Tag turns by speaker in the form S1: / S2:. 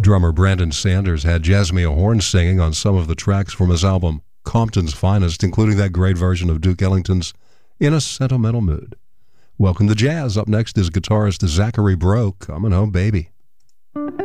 S1: Drummer Brandon Sanders had Jasmine Horn singing on some of the tracks from his album Compton's Finest, including that great version of Duke Ellington's In a Sentimental Mood. Welcome to Jazz. Up next is guitarist Zachary Broke, Coming Home Baby.